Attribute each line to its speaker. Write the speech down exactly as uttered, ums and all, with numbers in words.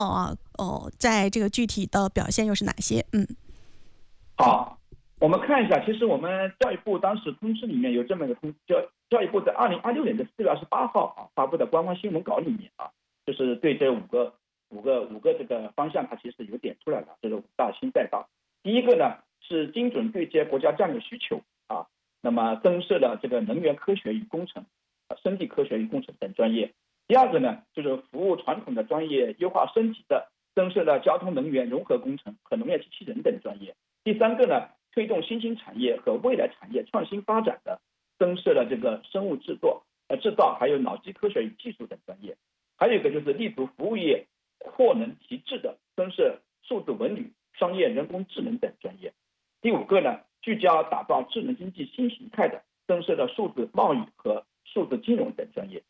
Speaker 1: 哦哦，在这个具体的表现又是哪些？嗯，
Speaker 2: 好，我们看一下，其实我们教育部当时通知里面有这么一个通，教教育部在二零二六年的四月二十八号啊发布的官方新闻稿里面啊，就是对这五个五个五个这个方向，它其实有点出来了，这个五大新赛道。第一个呢是精准对接国家战略需求啊，那么增设了这个能源科学与工程、生技科学与工程等专业。第二个呢就是服务传统的专业优化升级的，增设了交通能源融合工程和农业机器人等专业。第三个呢，推动新兴产业和未来产业创新发展的，增设了这个生物制作、呃制造，还有脑机科学与技术等专业。还有一个就是立足服务业扩能提质的，增设数字文旅、商业人工智能等专业。第五个呢，聚焦打造智能经济新形态的，增设了数字贸易和数字金融等专业。